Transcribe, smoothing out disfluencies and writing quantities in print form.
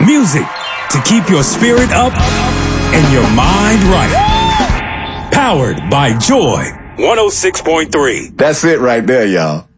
Music to keep your spirit up and your mind right. Powered by Joy 106.3. That's it right there, y'all.